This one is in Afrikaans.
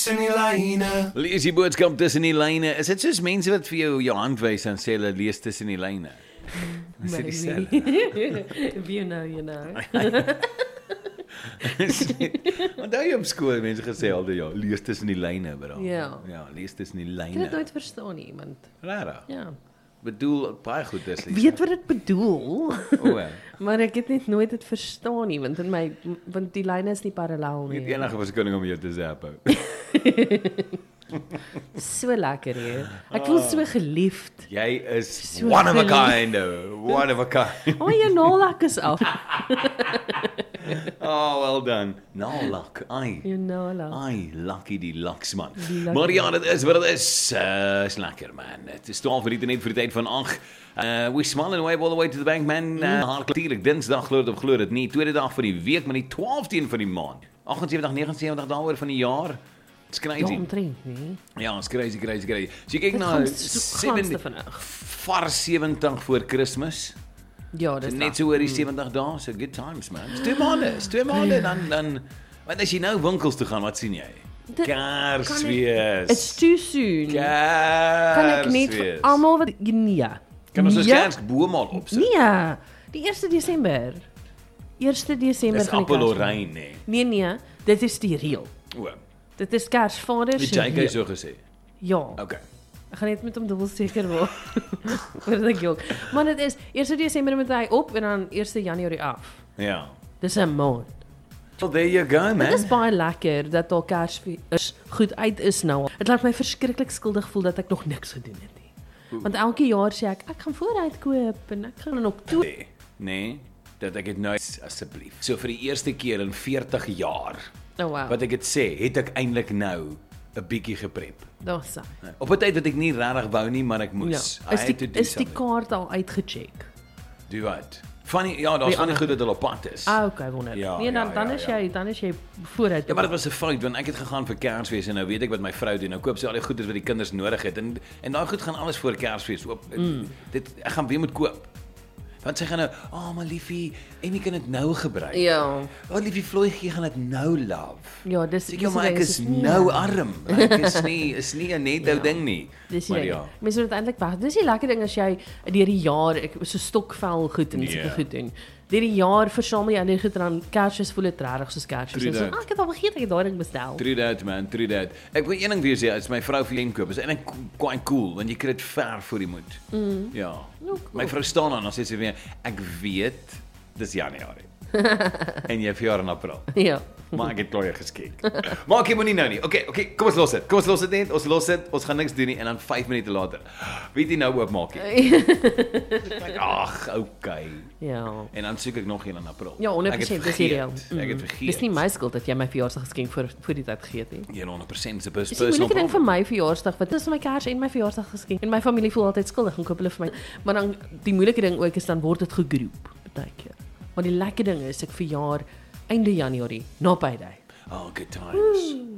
Tussen die lyne. Lees die boodskap tussen die lyne. Is dit soos mense wat vir jou hand wys en sê hulle lees tussen die lyne? Is dit dieselfde? If you know, you know. Onthou jy op skool mense gesê altyd ja, lees tussen die lyne, bro. Ja. Ja, lees tussen die Ek het lyne. dit nooit verstaan nie, iemand. Rarig. Ja. Bedoel baie goed is Ek weet wat dit bedoel, O, maar ek het net nooit dit verstaan nie, want die lyne is nie parallel nie nie. enige verskoning om jou te zap. So lekker hier. Ek voel so geliefd. Jy is So one of a geliefd. kind, one of a kind. O, jou naalak is af. Oh, well done. Nou lak, ai. Jou naalak. Ai, lucky die laksman. Die laks- Maar ja, dit is wat dit is. Is lekker man. Het is 12 minute net vir die tyd van 8. We smiling away all the way to the bank man. Hartlik Dinsdag glo dit of glo dit nie. Tweede dag van die week, maar die 12de van die maand. 78, 79 daaroor van die jaar. It's Ja, crazy. omtrent, nie? Ja, it's crazy. So jy kyk Dit na gaan ganste vinnig. vars 70 voor Kersfees. Ja, dis Net so oor die 70 dae, so good times man. Dis 2 maande dan want as jy nou winkels toe gaan, wat sien jy? Kersfees. It's too soon. Kan ek net vir almal wat nee. Kan ons ons Nee. kersboom al opsit? Nee, die 1 Desember. 1 Desember Dis van die appel Kersfees. oranje, nee. Nee, dit is die reël. O, Dit is Kersvader het se jy reël. so gesê? Ja. Okay. Ek gaan net met hom dubbel seker word. Voordat ek jok. Maar dit is 1 Desember moet hy op en dan 1 Januarie af. Ja. Dis 'n maand. Well, there you go, Dit man. is baie lekker dat al Kersfees goed uit is nou. Dit laat my verskriklik skuldig voel dat ek nog niks gedoen het nie. Want elke jaar sê ek gaan vooruit koop en ek gaan in Oktober. Nee, dat ek dit nou asseblief. So vir die eerste keer in 40 jaar Oh wow. wat ek dit sê, het ek eintlik nou 'n bietjie geprep. Daar's hy. Op 'n tyd wat ek nie regtig wou nie, maar ek moes. Ja. I had to do Is die something. kaart al uitgecheck? Do what? Funny, ja, daar's van die goed dat hulle op pad is. Ah, okay, wonder. Ja, Nee, dan ja, dan ja, is ja. jy dan is jy vooruit. Ja, maar dit was 'n fout want ek het gegaan vir Kersfees en nou weet ek wat my vrou doen. Nou koop sy al die goedes wat die kinders nodig het en daai goed gaan alles voor Kersfees oop. Dit ek gaan weer moet koop. Want sy gaan nou, maar liefie, Emmy kan dit nou gebruik. Ja. Liefie Floytjie gaan dit nou love. Ja, dis Sê maar ek is nou arm. Ek is nie 'n net ou ding nie. Dis Maar jy. ja. Mens moet eintlik weg. Dis die lekker ding as jy deur die jaar so stokvel goed en Nee. sulke goed doen. Deur die jaar versamel jy al die goed en dan Kersfees voel dit regtig soos Kersfees. True So, that. ek het al vergeet ek het daai ding bestel. True that man, true that. Ek wil een ding weer sê, as my vrou vir een koop, is eintlik quite cool want jy kry dit ver voor die moed. Ja. cool. My vrou staan aan, dan sê sy vir my, ek weet dis Januarie. En jy verjaar in April. Ja. Maar ek het klaar geskenk. Maak jy moenie nou nie. Okay, kom ons los dit. net. Ons los dit. Ons gaan niks doen nie en dan 5 minute later. Weet jy nou oopmaak nie. Ag, okay. Ja. En dan soek ek nog een in April. Ja, 100% Ek het dis hierdie. vergeet. Ek het vergeet. Dis nie my skuld dat jy my verjaarsdaggeskenk voor die tyd gegee het nie. 100% se Dis die personal moeilike ding vir problem. my verjaarsdag, want dit is my Kers en my verjaarsdaggeskenk. En my familie voel altyd skuldig en koop hulle vir my. Maar dan die moeilike ding ook is dan word dit gegroep baie keer. Maar die lekker ding is ek verjaar einde Januarie, na payday. Oh, good times.